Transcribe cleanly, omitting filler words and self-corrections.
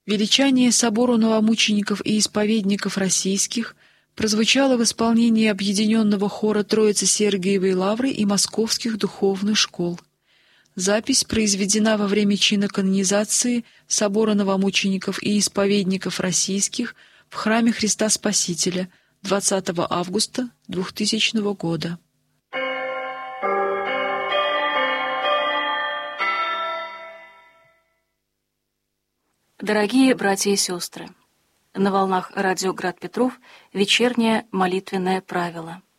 Величание собору новомучеников и исповедников российских прозвучало в исполнении объединенного хора Троицы Сергиевой Лавры и московских духовных школ. Запись произведена во время чина канонизации собора новомучеников и исповедников российских в храме Христа Спасителя 20 августа 2000 года. Дорогие братья и сестры, на волнах радио «Град Петров» вечернее молитвенное правило.